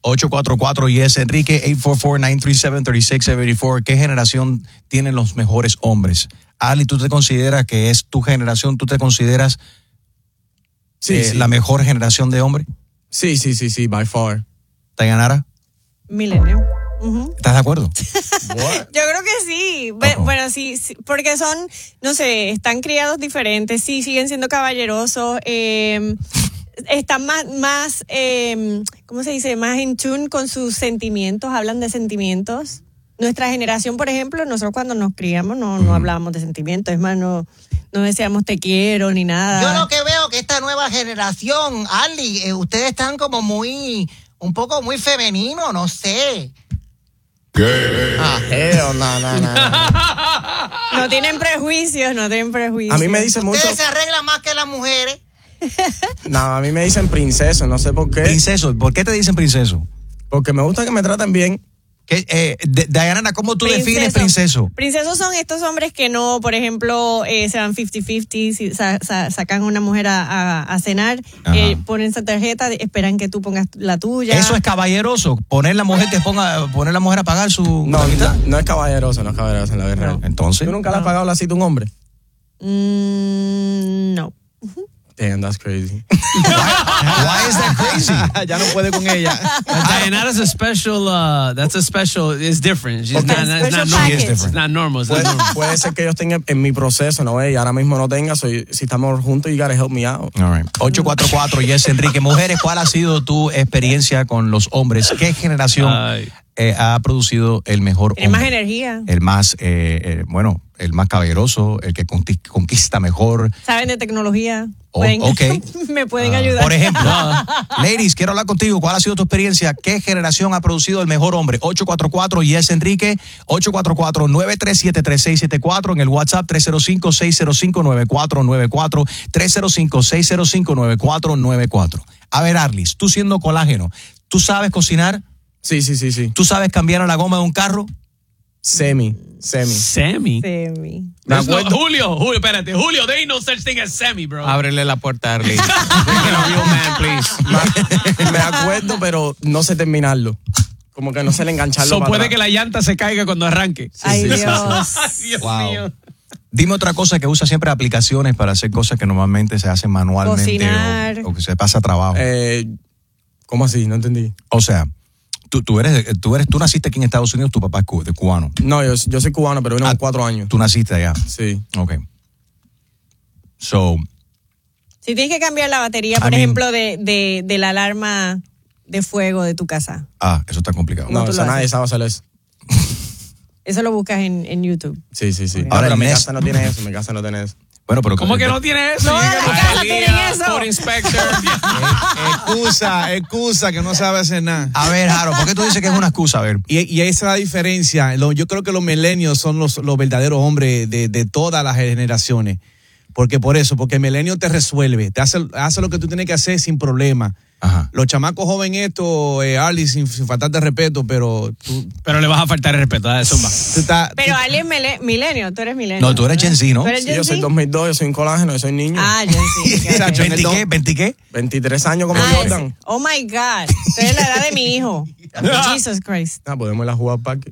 844-YES, Enrique, 844-937-3674. ¿Qué generación tienen los mejores hombres? Ali, ¿tú te consideras que es tu generación? ¿Tú te consideras la mejor generación de hombres? Sí, by far. ¿Dayanara? Milenio. ¿Estás de acuerdo? Yo creo que sí. Bueno, sí, porque son, no sé, están criados diferentes, sí, siguen siendo caballerosos, están más ¿cómo se dice? Más in tune con sus sentimientos, hablan de sentimientos. Nuestra generación, por ejemplo, nosotros cuando nos criamos no hablábamos de sentimientos, es más, no decíamos te quiero ni nada. Yo lo que veo que esta nueva generación, Ali, ustedes están como un poco muy femenino, no sé. ¿Qué? No. No tienen prejuicios. A mí me dicen mucho. Ustedes se arreglan más que las mujeres. No, a mí me dicen princeso, no sé por qué. Princeso, ¿por qué te dicen princeso? Porque me gusta que me traten bien. Diana, ¿cómo tú defines princeso? Princesos son estos hombres que no, por ejemplo, se van 50-50, si sacan a una mujer a cenar, ponen esa tarjeta, esperan que tú pongas la tuya. Eso es caballeroso, poner la mujer a pagar su... No es caballeroso en la guerra. No. Entonces. ¿Tú nunca le has pagado la cita a un hombre? No. Damn, that's crazy. Why is that crazy? Ya no puede con ella. Diana is a special, it's different. It's not normal. Puede ser que yo esté en mi proceso, ¿no? Y ahora mismo no tenga, si estamos juntos, you gotta help me out. All right. 844-YES, Enrique. Mujeres, ¿cuál ha sido tu experiencia con los hombres? ¿Qué generación ha producido el mejor hombre? El más energía. El más, el más caballeroso, el que conquista mejor. Saben de tecnología. Me pueden ayudar. Por ejemplo, ladies, quiero hablar contigo. ¿Cuál ha sido tu experiencia? ¿Qué generación ha producido el mejor hombre? 844-YES, Enrique. 844-937-3674. En el WhatsApp 305-605-9494. 305-605-9494. A ver, Arlis, tú siendo colágeno, ¿tú sabes cocinar? Sí. ¿Tú sabes cambiar la goma de un carro? Semi. Julio, espérate. Julio, there ain't no such thing as semi, bro. Ábrele la puerta a Arlie. Me acuerdo, pero no sé terminarlo. Como que no sé engancharlo. Puede que la llanta se caiga cuando arranque. Ay, Dios. Dios mío. Dime otra cosa que usa siempre aplicaciones para hacer cosas que normalmente se hacen manualmente. Cocinar. O que se pasa trabajo. ¿Cómo así? No entendí. O sea, tú naciste aquí en Estados Unidos, tu papá es cubano. No, yo soy cubano, pero vine con 4 años. ¿Tú naciste allá? Sí. Ok. So. Si tienes que cambiar la batería, por ejemplo, de la alarma de fuego de tu casa. Eso está complicado. No, nadie sabe hacer eso. Eso lo buscas en YouTube. Sí. Ahora, mi casa no tiene eso, Bueno, pero ¿cómo que no tiene eso? No, la casa tiene eso. Por inspector. Excusa que no sabe hacer nada. A ver, Jaro, ¿por qué tú dices que es una excusa? A ver. Y esa es la diferencia. Yo creo que los millennials son los verdaderos hombres de todas las generaciones. Porque el milenio te resuelve, te hace lo que tú tienes que hacer sin problema. Ajá. Los chamacos jóvenes Arlie, sin faltarte respeto, pero tú... Pero le vas a faltar el respeto a eso. Pero Arlie es milenio, tú eres milenio. No, tú eres Gen Z, ¿no? Sí, yo soy 2002, yo soy un colágeno, yo soy niño. Gen Z. ¿20 qué? 23 años como Jordan. Oh my God, tú eres la edad de mi hijo. Jesus Christ. Podemos ir a jugar parque.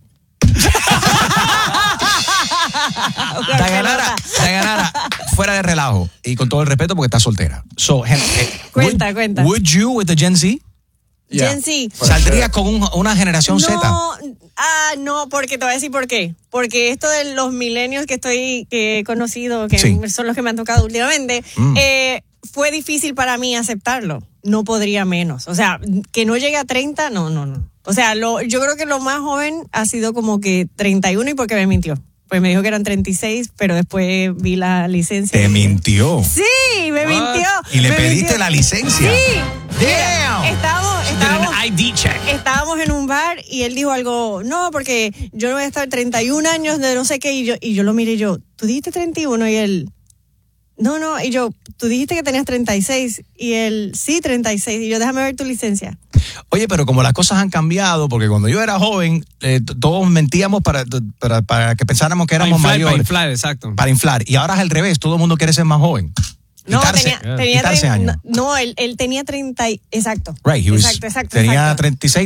Dayanara, fuera de relajo y con todo el respeto porque estás soltera. Cuenta. Would you with the Gen Z? Yeah. Gen Z. ¿Saldrías con una generación Z? No, porque te voy a decir por qué. Porque esto de los millennials que he conocido, que son los que me han tocado últimamente, fue difícil para mí aceptarlo. No podría menos. O sea, que no llegue a 30, no. O sea, yo creo que lo más joven ha sido como que 31 y porque me mintió. Pues me dijo que eran 36, pero después vi la licencia. ¿Te mintió? Sí, me mintió. ¿Y le pediste la licencia? Sí. Damn. Estábamos en un bar y él dijo algo, no, porque yo no voy a estar 31 años de no sé qué, y yo lo miré y yo, ¿tú dijiste 31? Y él, no, y yo, tú dijiste que tenías 36, y él, sí, 36, y yo, déjame ver tu licencia. Oye, pero como las cosas han cambiado, porque cuando yo era joven, todos mentíamos para que pensáramos que éramos mayores. Para inflar, exacto. Para inflar. Y ahora es al revés, todo el mundo quiere ser más joven. No, quitarse años. No, él tenía 30, exacto. Right, exacto. Tenía 36.